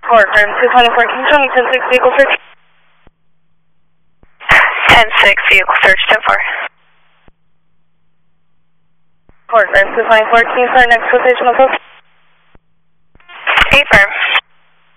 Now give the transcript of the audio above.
Ford, firm 224 King County, 10-6 vehicle search. 10-6 vehicle search, 10-4. Ford, firm 224 King County, next position of 8 firm.